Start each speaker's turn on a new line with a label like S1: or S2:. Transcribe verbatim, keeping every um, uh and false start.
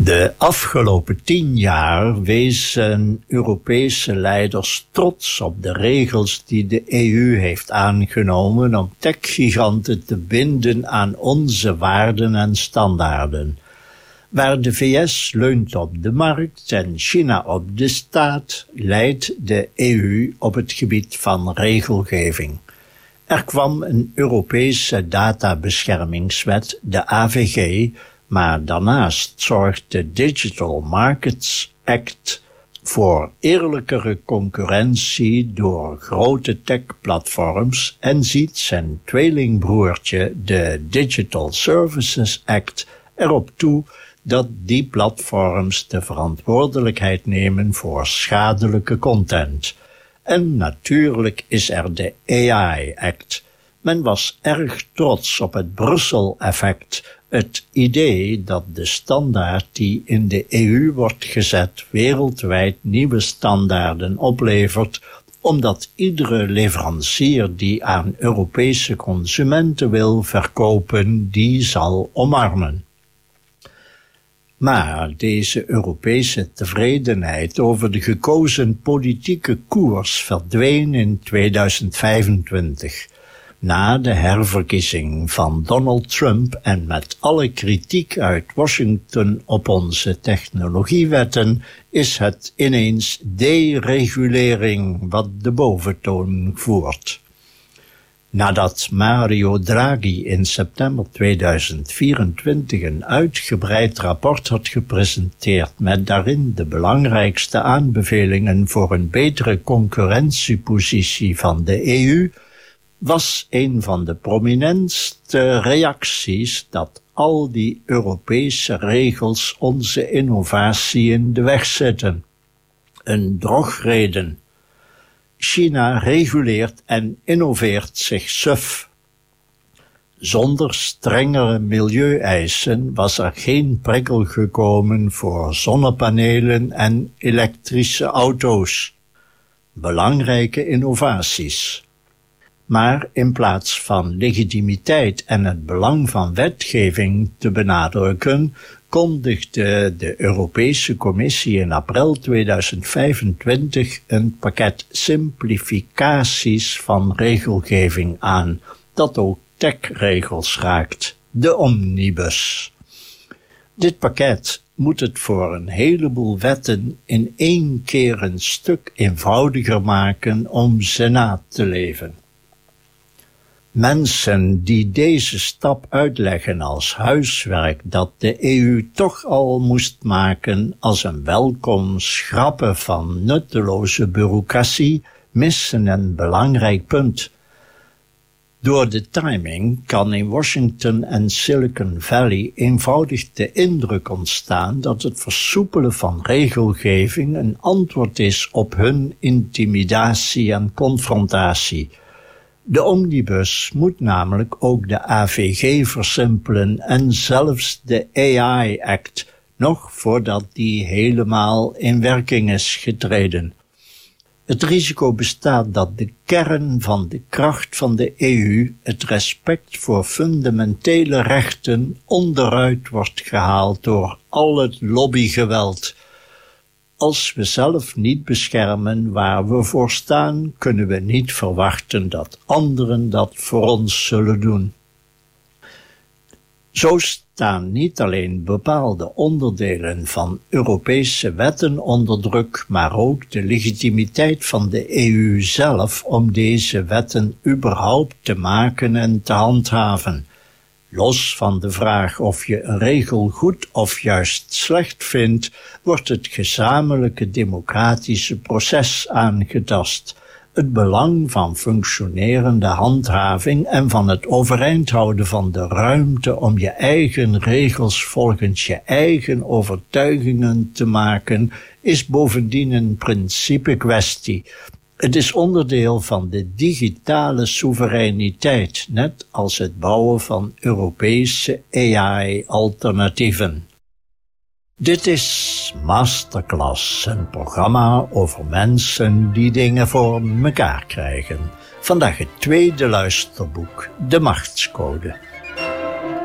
S1: De afgelopen tien jaar wezen Europese leiders trots op de regels die de E U heeft aangenomen om techgiganten te binden aan onze waarden en standaarden. Waar de V S leunt op de markt en China op de staat, leidt de E U op het gebied van regelgeving. Er kwam een Europese databeschermingswet, de A V G, maar daarnaast zorgt de Digital Markets Act voor eerlijkere concurrentie door grote techplatforms en ziet zijn tweelingbroertje, de Digital Services Act, erop toe dat die platforms de verantwoordelijkheid nemen voor schadelijke content. En natuurlijk is er de A I Act. Men was erg trots op het Brussel-effect, het idee dat de standaard die in de E U wordt gezet wereldwijd nieuwe standaarden oplevert, omdat iedere leverancier die aan Europese consumenten wil verkopen, die zal omarmen. Maar deze Europese tevredenheid over de gekozen politieke koers verdween in tweeduizend vijfentwintig. Na de herverkiezing van Donald Trump en met alle kritiek uit Washington op onze technologiewetten is het ineens deregulering wat de boventoon voert. Nadat Mario Draghi in september tweeduizend vierentwintig een uitgebreid rapport had gepresenteerd met daarin de belangrijkste aanbevelingen voor een betere concurrentiepositie van de E U, was een van de prominentste reacties dat al die Europese regels onze innovatie in de weg zetten. Een drogreden. China reguleert en innoveert zich suf. Zonder strengere milieueisen was er geen prikkel gekomen voor zonnepanelen en elektrische auto's. Belangrijke innovaties. Maar in plaats van legitimiteit en het belang van wetgeving te benadrukken, kondigde de Europese Commissie in april tweeduizend vijfentwintig een pakket simplificaties van regelgeving aan, dat ook techregels raakt, de Omnibus. Dit pakket moet het voor een heleboel wetten in één keer een stuk eenvoudiger maken om ze na te leven. Mensen die deze stap uitleggen als huiswerk dat de E U toch al moest maken als een welkom schrappen van nutteloze bureaucratie, missen een belangrijk punt. Door de timing kan in Washington en Silicon Valley eenvoudig de indruk ontstaan dat het versoepelen van regelgeving een antwoord is op hun intimidatie en confrontatie. De Omnibus moet namelijk ook de A V G versimpelen en zelfs de A I Act, nog voordat die helemaal in werking is getreden. Het risico bestaat dat de kern van de kracht van de E U, het respect voor fundamentele rechten, onderuit wordt gehaald door al het lobbygeweld. Als we zelf niet beschermen waar we voor staan, kunnen we niet verwachten dat anderen dat voor ons zullen doen. Zo staan niet alleen bepaalde onderdelen van Europese wetten onder druk, maar ook de legitimiteit van de E U zelf om deze wetten überhaupt te maken en te handhaven. Los van de vraag of je een regel goed of juist slecht vindt, wordt het gezamenlijke democratische proces aangetast. Het belang van functionerende handhaving en van het overeind houden van de ruimte om je eigen regels volgens je eigen overtuigingen te maken, is bovendien een principe-kwestie. Het is onderdeel van de digitale soevereiniteit, net als het bouwen van Europese A I-alternatieven. Dit is Masterclass, een programma over mensen die dingen voor mekaar krijgen. Vandaag het tweede luisterboek, De Machtscode.